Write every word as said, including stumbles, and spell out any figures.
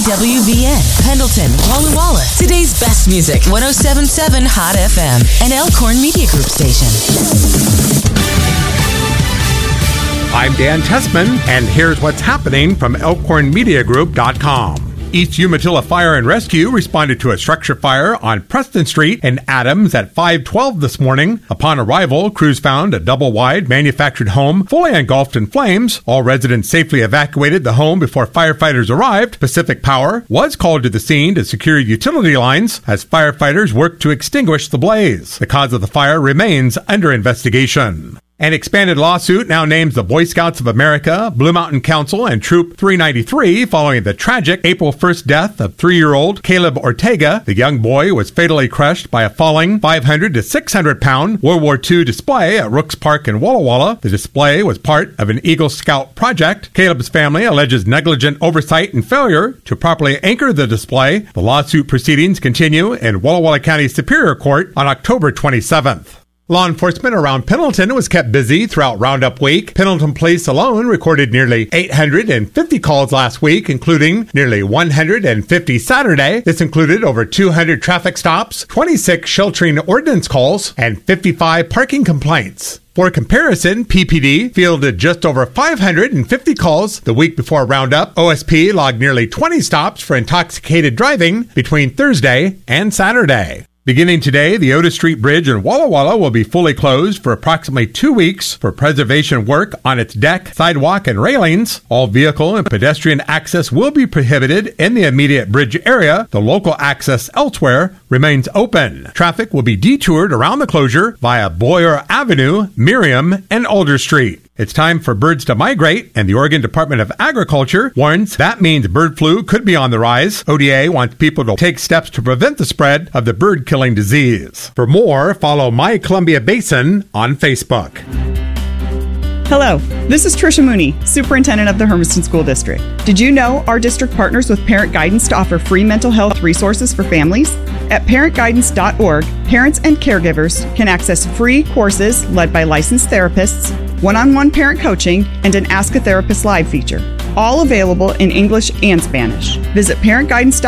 K W V N, Pendleton, Walla Walla. Today's best music, one oh seven point seven Hot F M, and Elkhorn Media Group station. I'm Dan Tessman, and here's what's happening from elkhorn media group dot com. East Umatilla Fire and Rescue responded to a structure fire on Preston Street in Adams at five twelve this morning. Upon arrival, crews found a double-wide manufactured home fully engulfed in flames. All residents safely evacuated the home before firefighters arrived. Pacific Power was called to the scene to secure utility lines as firefighters worked to extinguish the blaze. The cause of the fire remains under investigation. An expanded lawsuit now names the Boy Scouts of America, Blue Mountain Council, and Troop three ninety-three following the tragic April first death of three-year-old Caleb Ortega. The young boy was fatally crushed by a falling five hundred to six hundred pound World War Two display at Rooks Park in Walla Walla. The display was part of an Eagle Scout project. Caleb's family alleges negligent oversight and failure to properly anchor the display. The lawsuit proceedings continue in Walla Walla County Superior Court on October twenty-seventh. Law enforcement around Pendleton was kept busy throughout Roundup Week. Pendleton Police alone recorded nearly eight hundred fifty calls last week, including nearly one hundred fifty Saturday. This included over two hundred traffic stops, twenty-six sheltering ordinance calls, and fifty-five parking complaints. For comparison, P P D fielded just over five hundred fifty calls the week before Roundup. O S P logged nearly twenty stops for intoxicated driving between Thursday and Saturday. Beginning today, the Otis Street Bridge in Walla Walla will be fully closed for approximately two weeks for preservation work on its deck, sidewalk, and railings. All vehicle and pedestrian access will be prohibited in the immediate bridge area. The local access elsewhere remains open. Traffic will be detoured around the closure via Boyer Avenue, Miriam, and Alder Street. It's time for birds to migrate, and the Oregon Department of Agriculture warns that means bird flu could be on the rise. O D A wants people to take steps to prevent the spread of the bird-killing disease. For more, follow My Columbia Basin on Facebook. Hello, this is Tricia Mooney, Superintendent of the Hermiston School District. Did you know our district partners with Parent Guidance to offer free mental health resources for families? At parent guidance dot org, parents and caregivers can access free courses led by licensed therapists, one-on-one parent coaching, and an Ask a Therapist Live feature, all available in English and Spanish. Visit parent guidance dot org